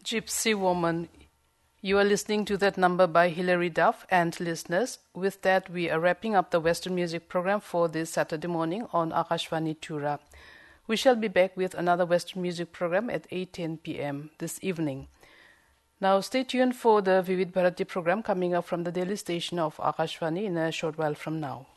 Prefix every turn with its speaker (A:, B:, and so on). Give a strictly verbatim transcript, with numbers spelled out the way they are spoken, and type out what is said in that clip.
A: Gypsy Woman. You are listening to that number by Hilary Duff. And listeners, with that we are wrapping up the Western music program for this Saturday morning on Akashvani Tura. We shall be back with another Western music program at eight ten p.m. this evening. Now stay tuned for the Vivid Bharati program coming up from the Delhi station of Akashvani in a short while from now.